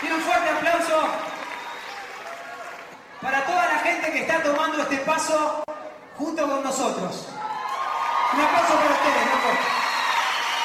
Y un fuerte aplauso para toda la gente que está tomando este paso junto con nosotros. Un aplauso para ustedes, loco.